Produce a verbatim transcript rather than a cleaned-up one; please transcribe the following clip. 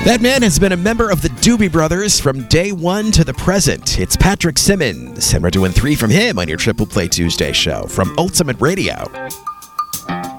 That man has been a member of the Doobie Brothers from day one to the present. It's Patrick Simmons, and we're doing three from him on your Triple Play Tuesday show from Ultimate Radio.